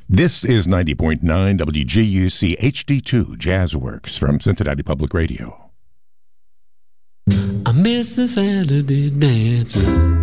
This is 90.9 WGUC HD2 Jazzworks from Cincinnati Public Radio. I miss the Saturday dances.